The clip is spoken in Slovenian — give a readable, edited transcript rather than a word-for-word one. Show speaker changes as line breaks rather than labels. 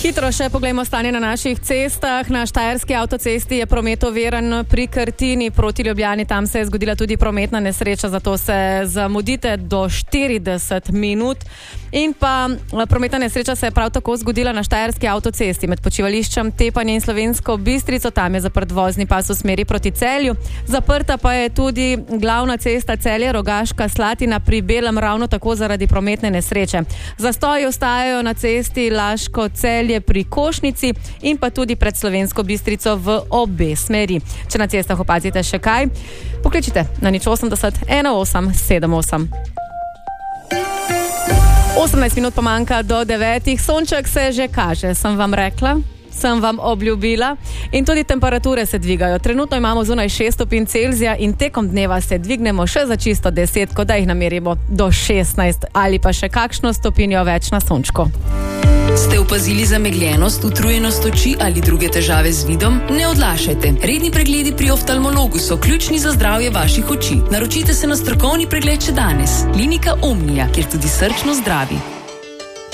Hitro še poglejmo stanje na naših cestah. Na Štajerski avtocesti je promet overen pri Krtini proti Ljubljani. Tam se je zgodila tudi prometna nesreča, zato se zamudite do 40 minut. In pa prometna nesreča se je prav tako zgodila na Štajerski avtocesti med počivališčem Tepanje in Slovensko Bistrico. Tam je zaprt vozni pas v smeri proti Celju. Zaprta pa je tudi glavna cesta Celje-Rogaška Slatina pri Belem ravno tako zaradi prometne nesreče. Zastoji ostajajo na cesti Laško-Celje pri Košnici in pa tudi pred Slovensko Bistrico v obe smeri. Če na cestah opazite še kaj, pokličite na 080 1878. 18 minut pa manjka do 9. Sonček se že kaže, sem vam rekla. Sem vam obljubila. In tudi temperature se dvigajo. Trenutno imamo zunaj 6 stopinj Celzija in tekom dneva se dvignemo še za čisto 10, ko da jih namerimo do 16 ali pa še kakšno stopinjo več na sončku.
Ste opazili zamegljenost, utrujenost oči ali druge težave z vidom? Ne odlašajte. Redni pregledi pri oftalmologu so ključni za zdravje vaših oči. Naročite se na strokovni pregled še danes. Klinika Omnija, kjer tudi srčno zdravi.